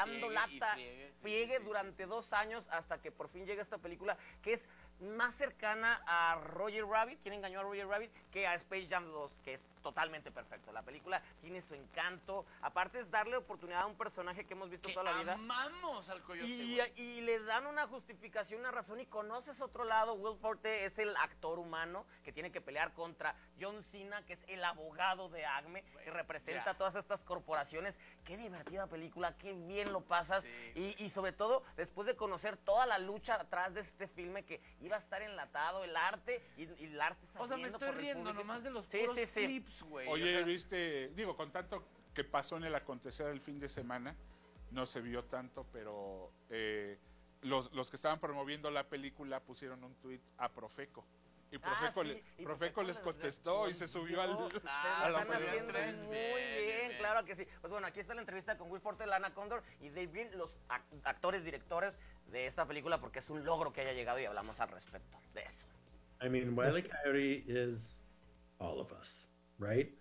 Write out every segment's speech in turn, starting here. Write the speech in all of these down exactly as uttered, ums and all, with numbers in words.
dando friegue lata, friegue, friegue sí, sí, durante sí. dos años hasta que por fin llega esta película que es más cercana a Roger Rabbit, quien engañó a Roger Rabbit, que a Space Jam dos, que es totalmente perfecto. La película tiene su encanto, aparte es darle oportunidad a un personaje que hemos visto Que toda la vida. amamos al coyote, Y, güey. y le dan una justificación, una razón, y conoces otro lado. Will Forte es el actor humano que tiene que pelear contra John Cena, que es el abogado de Acme, que representa ya. a todas estas corporaciones. Qué divertida película, qué bien lo pasas. Sí. Y, y sobre todo, después de conocer toda la lucha atrás de este filme, que iba a estar enlatado, el arte, y, y el arte O sea, me saliendo estoy por el riendo público. nomás de los Sí, puros sí, sí. clips, güey. Oye, O sea, viste, digo, con tanto que pasó en el acontecer el fin de semana, no se vio tanto, pero eh, los, los que estaban promoviendo la película pusieron un tuit a Profeco. Y Profeco, Ah, sí, le- y Profeco Profeco les les contestó y se subió al, Ah, a la están Fabiola haciendo tres. muy Bien, bien, bien, bien. claro que sí. Pues bueno, aquí está la entrevista con Will Forte, Lana Condor y Dave Green, los ac- actores, directores de esta película, porque es un logro que haya llegado y hablamos al respecto de eso. I mean, Wile E. Coyote is all of us, right?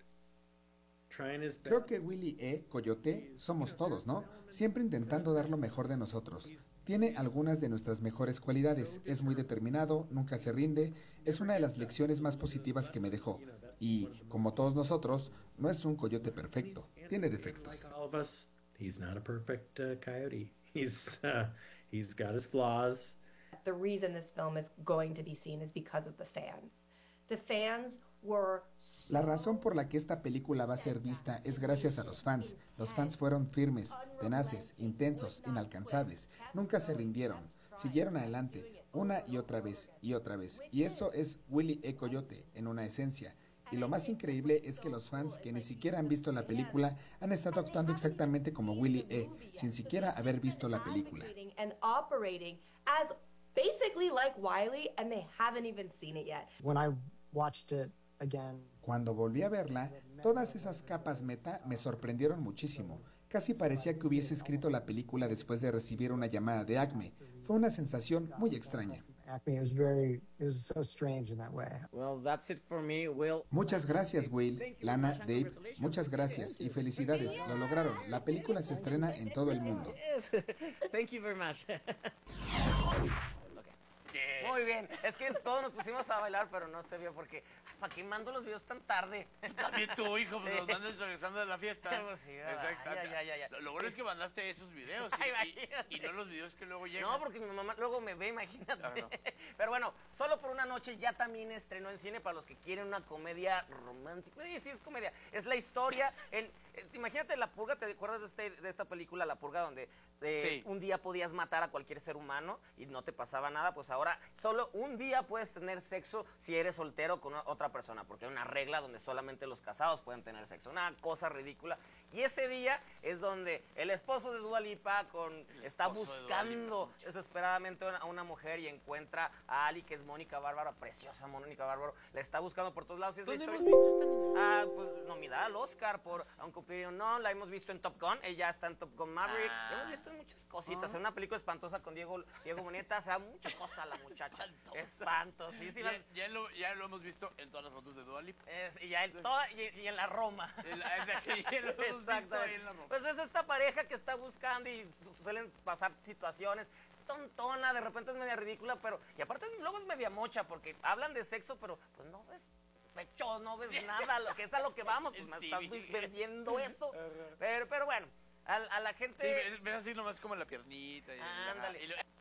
Trying his Creo best. que Willy E. Coyote somos todos, ¿no? Siempre intentando dar lo mejor de nosotros. Tiene algunas de nuestras mejores cualidades. Es muy determinado, nunca se rinde. Es una de las lecciones más positivas que me dejó. Y, como todos nosotros, no es un coyote perfecto. Tiene defectos. Like all of us, he's not a perfect uh, coyote. He's uh, he's got his flaws. The reason this film is going to be seen is because of the fans. The fans were La razón por la que esta película va a ser vista es gracias a los fans. Los fans fueron firmes, tenaces, intensos, inalcanzables. Nunca se rindieron. Siguieron adelante, una y otra vez, y otra vez. Y eso es Willy E. Coyote, en una esencia. Y lo más increíble es que los fans que ni siquiera han visto la película han estado actuando exactamente como Willy E., sin siquiera haber visto la película. and operating as basically like Wiley, and they haven't even seen it yet. When I watched it again, Cuando volví a verla, todas esas capas meta me sorprendieron muchísimo. Casi parecía que hubiese escrito la película después de recibir una llamada de Acme. Fue una sensación muy extraña. Acme, it was very, it was so strange in that way. Well, that's it for me, Will. Muchas gracias, Will, Lana, Dave. Muchas gracias y felicidades. Lo lograron. La película se estrena en todo el mundo. Thank you very much. Muy bien, es que todos nos pusimos a bailar, pero no se vio porque, ¿para qué mando los videos tan tarde? También tu hijo, pues Sí. los mandas regresando de la fiesta. Pues sí, ¿verdad? Exacto. Ya, ya, ya, ya. Lo, lo bueno es que mandaste esos videos y, Ay, y- imagínate. y no los videos que luego llegan. No, porque mi mamá luego me ve, imagínate. Ah, no. Pero bueno, Solo por una noche ya también estrenó en cine para los que quieren una comedia romántica. Sí, sí es comedia. Es la historia. El, eh, imagínate La Purga, ¿te acuerdas de, este, de esta película La Purga donde eh, Sí. un día podías matar a cualquier ser humano y no te pasaba nada? Pues ahora solo un día puedes tener sexo si eres soltero con una- otra persona, porque hay una regla donde solamente los casados pueden tener sexo. Una cosa ridícula. Y ese día es donde el esposo de Dua Lipa con, está esposo de Dua buscando Lipa. desesperadamente a una mujer y encuentra a Ali, que es Mónica Bárbara, preciosa Mónica Bárbaro, la está buscando por todos lados. Y es la ¿Dónde historia- hemos visto esta niña? Ah, pues nominada al Oscar por Uncle Peter, no, la hemos visto en Top Gun, ella está en Top Gun Maverick, Ah. la hemos visto en muchas cositas, en una película espantosa con Diego, Diego Boneta, o sea, mucha cosa la muchacha. Espantosa. Espanto, sí, sí. Ya, vas- ya lo, ya lo hemos visto en todas las fotos de Dua Lipa. es- y, ya en toda, y, y en la Roma. El- ya lo hemos visto ahí en la ropa. Pues es esta pareja que está buscando y su- suelen pasar situaciones. Es tontona, de repente es media ridícula, pero... Y aparte luego es media mocha, porque hablan de sexo, pero pues no ves pechos, no ves nada, lo que es a lo que vamos, pues me estás Stevie. vendiendo eso. Pero, pero bueno, a, a la Sí, gente... ves, ves así nomás como la piernita. Y, Ándale. y lo-